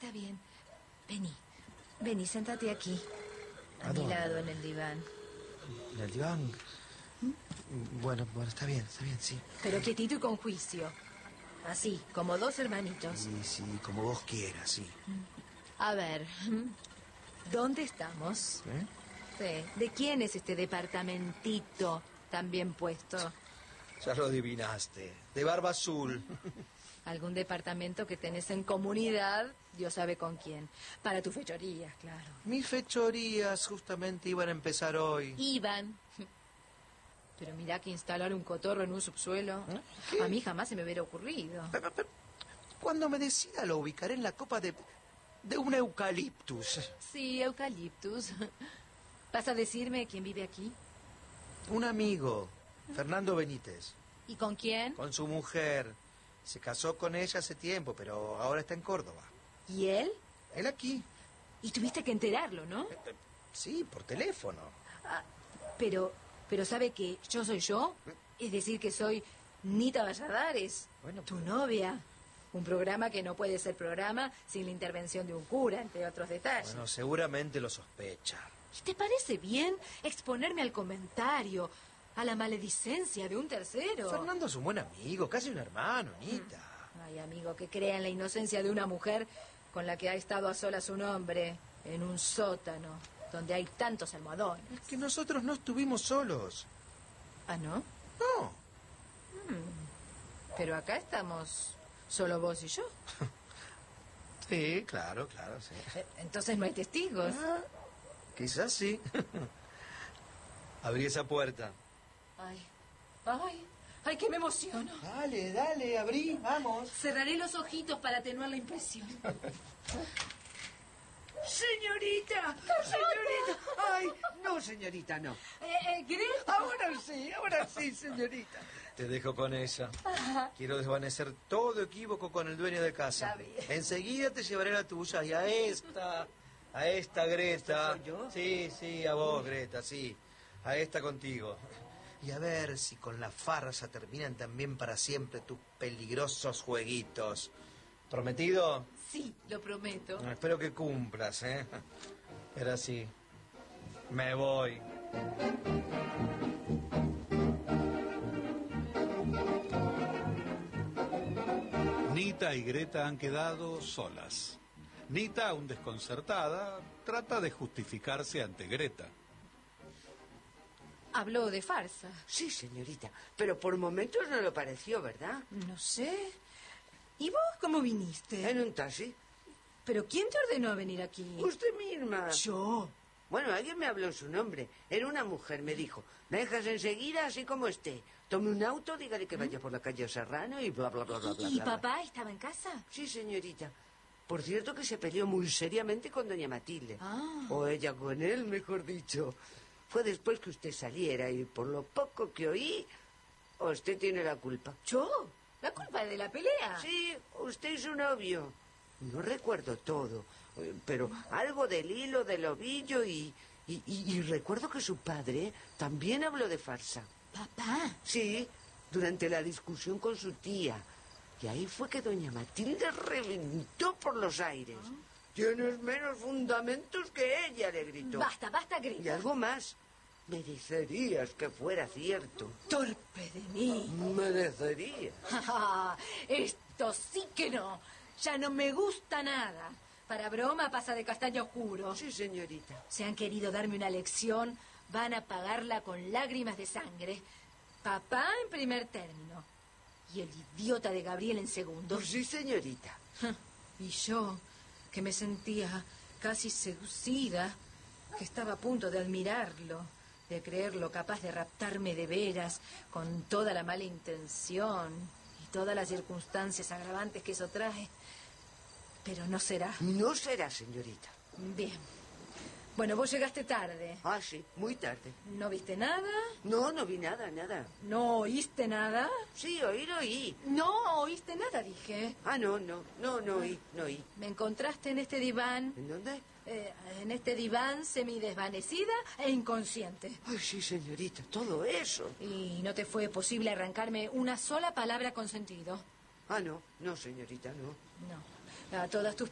está bien. Vení, séntate aquí. A mi lado, en el diván. ¿En el diván? Bueno, está bien, sí. Pero quietito y con juicio. Así, como dos hermanitos. Sí, como vos quieras, sí. A ver, ¿dónde estamos? Sí. ¿De quién es este departamentito tan bien puesto? Ya lo adivinaste. De Barba Azul. Algún departamento que tenés en comunidad, Dios sabe con quién. Para tus fechorías, claro. Mis fechorías justamente iban a empezar hoy. Iban. Pero mirá que instalar un cotorro en un subsuelo, ¿qué? A mí jamás se me hubiera ocurrido. Pero, cuando me decida lo ubicaré en la copa de un eucaliptus. Sí, eucaliptus. ¿Vas a decirme quién vive aquí? Un amigo, Fernando Benítez. ¿Y con quién? Con su mujer. Se casó con ella hace tiempo, pero ahora está en Córdoba. ¿Y él? Él aquí. Y tuviste que enterarlo, ¿no? Sí, por teléfono. Pero ¿sabe que yo soy yo? Es decir, que soy Nita Valladares, tu novia. Un programa que no puede ser programa sin la intervención de un cura, entre otros detalles. Bueno, seguramente lo sospecha. ¿Y te parece bien exponerme al comentario, a la maledicencia de un tercero? Fernando es un buen amigo, casi un hermano, Nita. Ay, amigo, que crea en la inocencia de una mujer con la que ha estado a solas un hombre en un sótano donde hay tantos almohadones. Es que nosotros no estuvimos solos. ¿Ah, no? No. Pero acá estamos solo vos y yo. Sí, claro, sí. Entonces no hay testigos. Quizás sí. Abrí esa puerta. Ay, que me emociono. Dale, abrí, vamos. Cerraré los ojitos para atenuar la impresión. ¡Señorita! ¡Ay, no, señorita, no! Greta. Ahora sí, señorita. Te dejo con ella. Quiero desvanecer todo equívoco con el dueño de casa. Enseguida te llevaré la tuya y a esta Greta. ¿Soy yo? Sí, a vos, Greta, sí. A esta contigo. Y a ver si con la farsa terminan también para siempre tus peligrosos jueguitos. ¿Prometido? Sí, lo prometo. Espero que cumplas, ¿eh? Era así. Me voy. Nita y Greta han quedado solas. Nita, aún desconcertada, trata de justificarse ante Greta. Habló de farsa. Sí, señorita, pero por momentos no lo pareció, ¿verdad? No sé. ¿Y vos cómo viniste? En un taxi. ¿Pero quién te ordenó venir aquí? Usted misma. ¿Yo? Bueno, alguien me habló en su nombre. Era una mujer, me dijo. Me dejas enseguida así como esté. Tome un auto, dígale que vaya por la calle Serrano y bla, bla, bla, bla, bla. ¿Y bla, papá estaba en casa? Sí, señorita. Por cierto que se peleó muy seriamente con doña Matilde. O ella con él, mejor dicho. Fue después que usted saliera y por lo poco que oí, usted tiene la culpa. ¿Yo? ¿La culpa es de la pelea? Sí, usted y su novio. No recuerdo todo, pero algo del hilo, del ovillo y recuerdo que su padre también habló de farsa. ¿Papá? Sí, durante la discusión con su tía. Y ahí fue que doña Matilde reventó por los aires. Tienes menos fundamentos que ella, le gritó. Basta, Greta. Y algo más. Merecerías que fuera cierto. Torpe de mí. Merecería. Esto sí que no. Ya no me gusta nada. Para broma pasa de castaño oscuro. Sí, señorita. Si han querido darme una lección, van a pagarla con lágrimas de sangre. Papá en primer término. Y el idiota de Gabriel en segundo. Pues sí, señorita. Y yo, que me sentía casi seducida, que estaba a punto de admirarlo, de creerlo capaz de raptarme de veras, con toda la mala intención y todas las circunstancias agravantes que eso trae. Pero no será. No será, señorita. Bien. Bueno, vos llegaste tarde. Ah, sí, muy tarde. ¿No viste nada? No vi nada. ¿No oíste nada? Sí, oí. No oíste nada, dije. Ah, no oí. Me encontraste en este diván. ¿En dónde? En este diván semidesvanecida e inconsciente. Ay, sí, señorita, todo eso. ¿Y no te fue posible arrancarme una sola palabra con sentido? Ah, no, señorita, no. No. Todas tus